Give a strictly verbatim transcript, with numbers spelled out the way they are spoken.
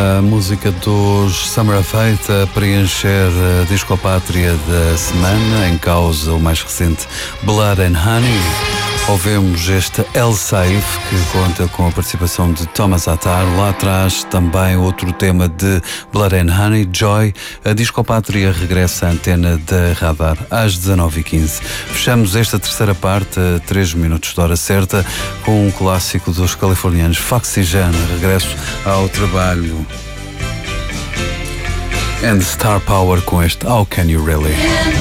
A música dos Summer of Hate a preencher a discopátria da semana, em causa o mais recente Blood and Honey. Ouvemos este El Saif, que conta com a participação de Thomas Attar. Lá atrás também outro tema de Blood and Honey, Joy. A discopátria regressa à antena da Radar às dezanove e quinze. Fechamos esta terceira parte, a três minutos de hora certa, com um clássico dos californianos Foxygen, regresso ao trabalho. And Star Power com este How Can You Really?